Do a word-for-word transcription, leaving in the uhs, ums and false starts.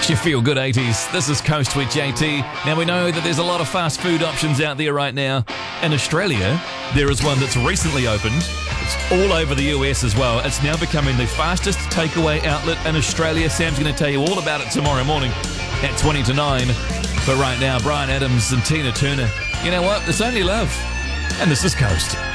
It's your Feel Good eighties. This is Coast with J T. Now, we know that there's a lot of fast food options out there right now. In Australia, there is one that's recently opened. It's all over the U S as well. It's now becoming the fastest takeaway outlet in Australia. Sam's going to tell you all about it tomorrow morning at twenty to nine. But right now, Bryan Adams and Tina Turner. You know what? It's only love. And this is Coast.